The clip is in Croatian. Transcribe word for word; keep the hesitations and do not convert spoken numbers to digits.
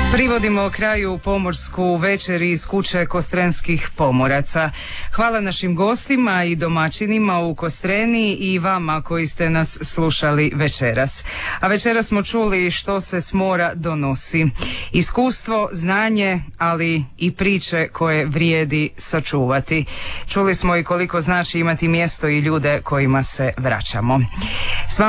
Privodimo kraju pomorsku večer iz kuće Kostrenskih pomoraca. Hvala našim gostima i domaćinima u Kostreni i vama koji ste nas slušali večeras. A večeras smo čuli što se s mora donosi. Iskustvo, znanje, ali i priče koje vrijedi sačuvati. Čuli smo i koliko znači imati mjesto i ljude kojima se vraćamo. S vama